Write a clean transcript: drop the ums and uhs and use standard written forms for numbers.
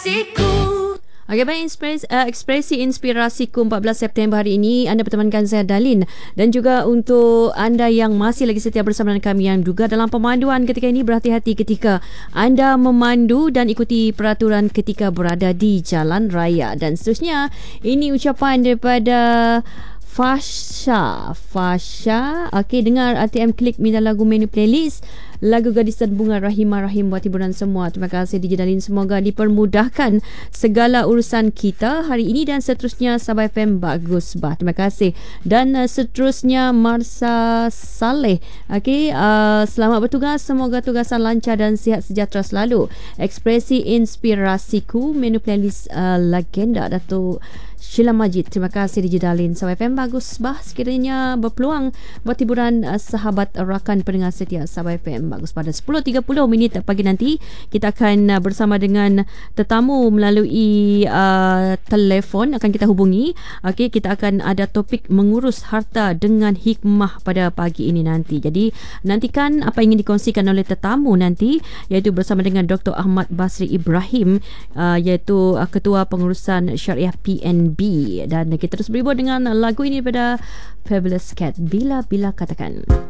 Okey, baik, ekspresi inspirasiku 14 September hari ini anda bertemankan saya Dalin, dan juga untuk anda yang masih lagi setia bersama dengan kami yang juga dalam pemanduan ketika ini, berhati-hati ketika anda memandu dan ikuti peraturan ketika berada di jalan raya dan seterusnya. Ini ucapan daripada Fasha. Okey, dengar RTM Klik minta lagu menu playlist lagu Gadis dan Bunga Rahimah Rahim buat hiburan semua. Terima kasih DJ Dalin, semoga dipermudahkan segala urusan kita hari ini dan seterusnya. Sabah FM bagus bah, terima kasih. Dan seterusnya Marsa Saleh. Okey, selamat bertugas, semoga tugasan lancar dan sihat sejahtera selalu. Ekspresi inspirasiku menu playlist legenda Datuk Sheila Majid. Terima kasih DJ Dalin. Sabah FM bagus bah, sekiranya berpeluang buat hiburan sahabat rakan pendengar setia Sabah FM bagus. Pada 10.30 pagi nanti kita akan bersama dengan tetamu melalui telefon akan kita hubungi. Okey, kita akan ada topik mengurus harta dengan hikmah pada pagi ini nanti. Jadi nantikan apa yang ingin dikongsikan oleh tetamu nanti, iaitu bersama dengan Dr. Ahmad Basri Ibrahim, iaitu Ketua Pengurusan Syariah PNB. Dan kita terus berhibur dengan lagu ini pada Fabulous Cat, Bila Bila Katakan.